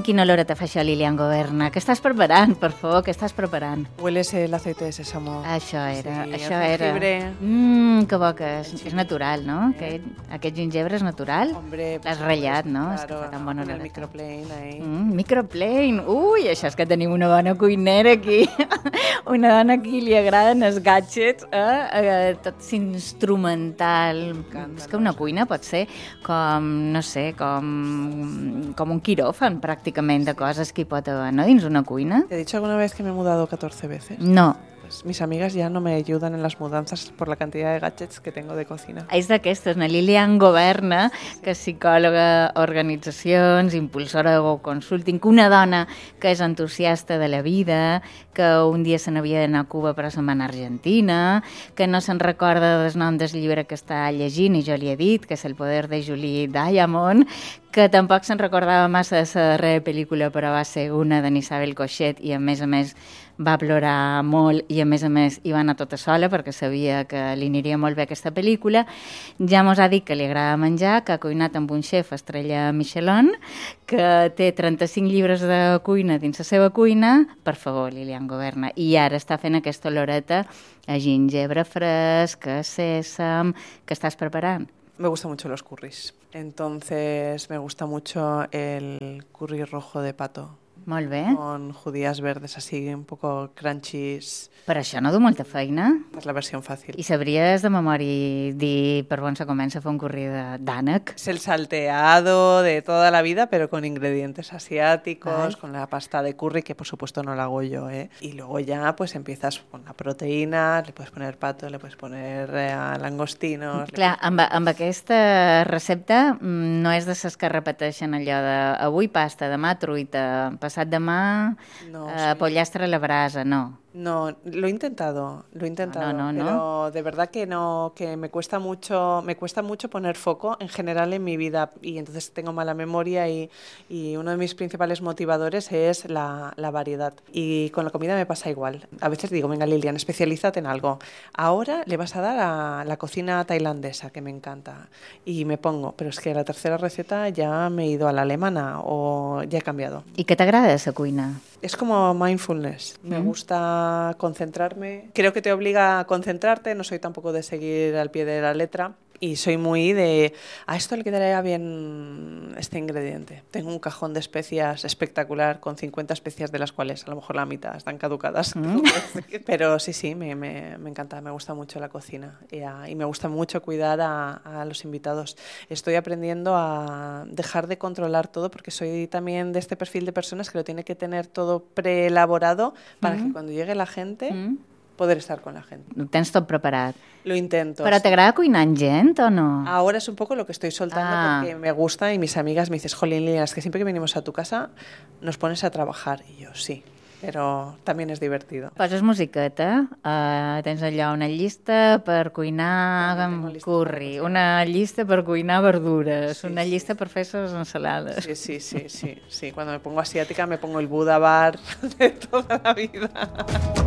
amb quina oloreta fa això, Lilian Goberna? Què estàs preparant, per favor? Què estàs preparant? Hueles el aceite de sésamo. Això era, Sí, això el era. jengibre. Que bo que és. És natural, no? Aquest gingebre és natural? Hombre, L'has ratllat, no? És que claro, fa tan bona con el oloreta. microplane ahí. Microplane. Ui, això és que tenim una bona cuinera aquí. Una dona aquí li agraden els gadgets, tot instrumental. És que una cuina pot ser com, no sé, com un quiròfan pràcticament de coses que hi pot haver, no? Dins una cuina. ¿Te he dicho alguna vez que me he mudado 14 veces? No. Pues mis amigas ya no me ayudan en las mudanzas por la cantidad de gadgets que tengo de cocina. És d'aquestes, una Lilian Goberna, que és psicòloga, organitzacions, impulsora de Go Consulting, que una dona que és entusiasta de la vida, que un dia se n'havia d'anar a Cuba però se'n va anar a Argentina, que no se'n recorda del nom del llibre que està llegint, i jo li he dit, que és El poder de Julie Diamond, que tampoc se'n recordava massa de la darrera pel·lícula, però va ser una d'en Isabel Coixet, i a més va plorar molt, i a més hi va anar tota sola perquè sabia que li aniria molt bé aquesta pel·lícula. Ja mos ha dit que li agrada menjar, que ha cuinat amb un xef estrella Michelin, que té 35 llibres de cuina dins la seva cuina. Per favor, Lilian Goberna. I ara està fent aquesta oloreta a gingebre fresc, a sèsam, que estàs preparant. Me gustan mucho los curris. Entonces me gusta mucho el curry rojo de pato. Molt bé. Con judías verdes así, un poco crunchies. Per això no du molta feina. Es la versión fácil. I sabries de memòria dir per on se comença a fer un curri d'ànec? Es el salteado de toda la vida, pero con ingredientes asiáticos, con la pasta de curry, que por supuesto no la hago yo, ¿eh? Y luego ya pues empiezas con la proteína, le puedes poner pato, le puedes poner langostinos... Clar, amb aquesta recepta no és de ses que repeteixen allò de avui pasta, demà truita, passat demà pollastre a la brasa, no. No, lo he intentado, No. pero de verdad que no, que me cuesta mucho poner foco en general en mi vida, y entonces tengo mala memoria, y uno de mis principales motivadores es la variedad. Y con la comida me pasa igual. A veces digo, venga Lilian, especialízate en algo. Ahora le vas a dar a la cocina tailandesa, que me encanta, y me pongo, pero es que la tercera receta ya me he ido a la alemana o ya he cambiado. I què t'agrada de la cuina? Es como mindfulness. Me gusta concentrarme. Creo que te obliga a concentrarte. No soy tampoco de seguir al pie de la letra. Y soy muy de, a esto le quedaría bien este ingrediente. Tengo un cajón de especias espectacular, con 50 especias, de las cuales a lo mejor la mitad están caducadas. Pero sí, me encanta, me gusta mucho la cocina. Y me gusta mucho cuidar a los invitados. Estoy aprendiendo a dejar de controlar todo, porque soy también de este perfil de personas que lo tiene que tener todo preelaborado para que cuando llegue la gente... poder estar con la gente. Ho tens tot preparat. Lo intento. Però t'agrada cuinar amb gent o no? Ahora es un poco lo que estoy soltando porque me gusta, y mis amigas me dicen, jolín, Lilian, es que siempre que venimos a tu casa nos pones a trabajar. Y yo, sí, pero también es divertido. Poses musiqueta, tens allò una llista per cuinar curri, una llista per cuinar verdures, una llista per fer les ensalades. Sí. Cuando me pongo asiática me pongo el Buda Bar de toda la vida.